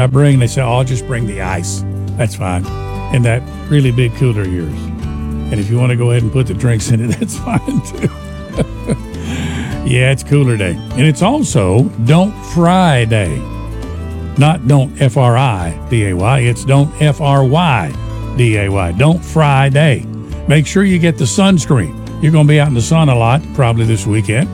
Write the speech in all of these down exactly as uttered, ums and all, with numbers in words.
I bring, they say, oh, I'll just bring the ice. That's fine. And that really big cooler of yours. And if you want to go ahead and put the drinks in it, that's fine too. Yeah, it's cooler day. And it's also Don't Fry Day. Not Don't F R I D A Y. It's Don't F R Y D A Y. Don't Fry Day. Make sure you get the sunscreen. You're going to be out in the sun a lot, probably this weekend.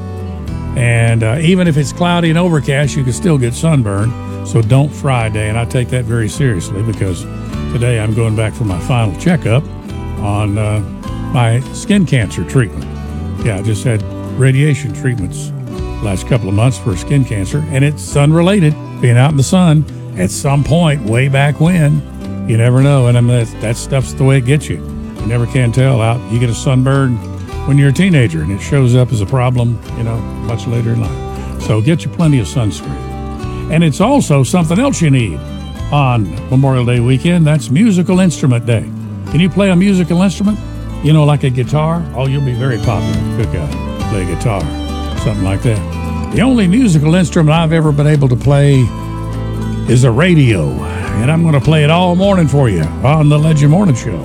And uh, even if it's cloudy and overcast, you can still get sunburn. So Don't Fry Day. And I take that very seriously because today I'm going back for my final checkup on uh, my skin cancer treatment. Yeah, I just had radiation treatments last couple of months for skin cancer, and it's sun-related, being out in the sun at some point way back when. You never know, and I mean, that, that stuff's the way it gets you. You never can tell. Out, you get a sunburn when you're a teenager, and it shows up as a problem, you know, much later in life. So get you plenty of sunscreen. And it's also something else you need on Memorial Day weekend. That's Musical Instrument Day. Can you play a musical instrument? You know, like a guitar? Oh, you'll be very popular. Good guy. Play guitar, something like that. The only musical instrument I've ever been able to play is a radio, and I'm going to play it all morning for you on the Legend Morning Show.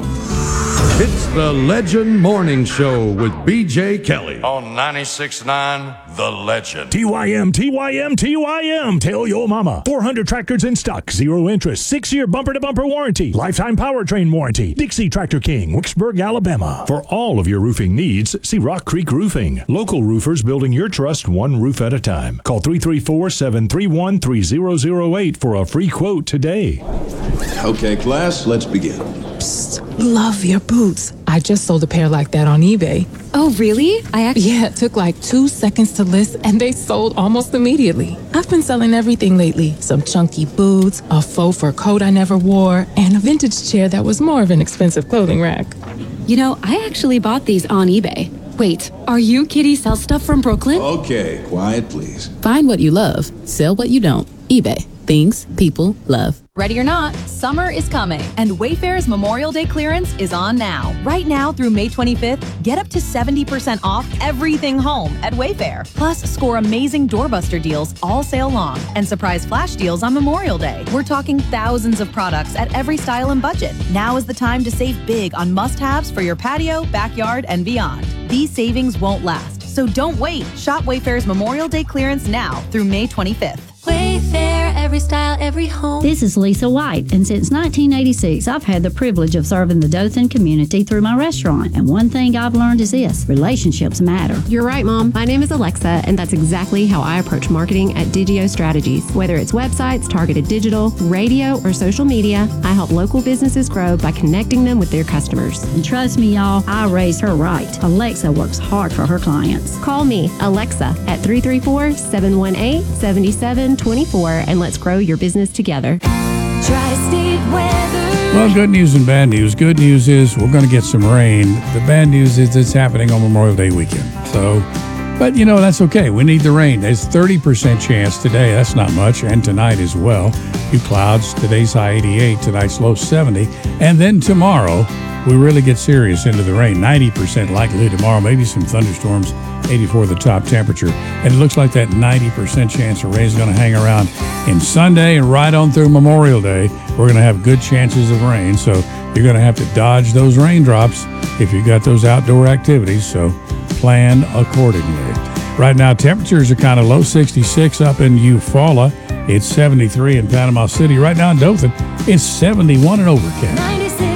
It's the Legend Morning Show with B J Kelly on ninety-six point nine The Legend. T Y M, T Y M, T Y M. Tell your mama. four hundred tractors in stock, zero interest, six-year bumper-to-bumper warranty, lifetime powertrain warranty. Dixie Tractor King, Wicksburg, Alabama. For all of your roofing needs, see Rock Creek Roofing. Local roofers building your trust one roof at a time. Call three three four, seven three one, three zero zero eight for a free quote today. Okay, class, let's begin. Psst, love your boots. I just sold a pair like that on eBay. Oh, really? I actually... Yeah, it took like two seconds to list, and they sold almost immediately. I've been selling everything lately. Some chunky boots, a faux fur coat I never wore, and a vintage chair that was more of an expensive clothing rack. You know, I actually bought these on eBay. Wait, are you Kitty Sell Stuff from Brooklyn? Okay, quiet, please. Find what you love. Sell what you don't. eBay. Things people love. Ready or not, summer is coming, and Wayfair's Memorial Day clearance is on now. Right now through May twenty-fifth, get up to seventy percent off everything home at Wayfair. Plus, score amazing doorbuster deals all sale long and surprise flash deals on Memorial Day. We're talking thousands of products at every style and budget. Now is the time to save big on must-haves for your patio, backyard, and beyond. These savings won't last, so don't wait. Shop Wayfair's Memorial Day clearance now through May twenty-fifth. Wayfair, every style, every home. This is Lisa White, and since nineteen eighty-six, I've had the privilege of serving the Dothan community through my restaurant. And one thing I've learned is this: relationships matter. You're right, Mom. My name is Alexa, and that's exactly how I approach marketing at Digio Strategies. Whether it's websites, targeted digital, radio, or social media, I help local businesses grow by connecting them with their customers. And trust me, y'all, I raised her right. Alexa works hard for her clients. Call me, Alexa, at three three four, seven one eight, seven seven two four, and let's grow your business together. Tri-state weather. Well, good news and bad news. Good news is we're going to get some rain. The bad news is it's happening on Memorial Day weekend. So, but you know, that's okay. We need the rain. There's thirty percent chance today. That's not much. And tonight as well. Few clouds. Today's high eighty-eight. Tonight's low seventy. And then tomorrow, we really get serious into the rain. ninety percent likely tomorrow. Maybe some thunderstorms. eighty-four the top temperature. And it looks like that ninety percent chance of rain is going to hang around in Sunday and right on through Memorial Day. We're going to have good chances of rain. So you're going to have to dodge those raindrops if you've got those outdoor activities. So plan accordingly. Right now, temperatures are kind of low, sixty-six up in Eufaula. It's seventy-three in Panama City. Right now in Dothan, it's seventy-one and overcast.